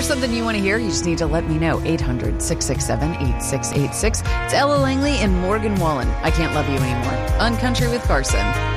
something you want to hear, you just need to let me know. 800-667-8686. It's Ella Langley and Morgan Wallen. I Can't Love You Anymore on Country with Carson.